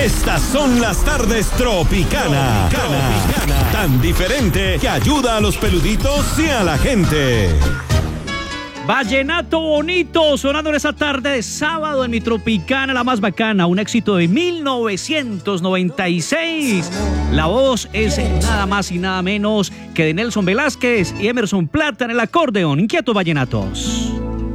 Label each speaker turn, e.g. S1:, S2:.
S1: Estas son las tardes Tropicana. Tan diferente que ayuda a los peluditos y a la gente.
S2: Vallenato bonito sonando en esa tarde de sábado en mi Tropicana, la más bacana, un éxito de 1996. La voz es nada más y nada menos que de Nelson Velázquez y Emerson Plata en el acordeón. Inquietos vallenatos.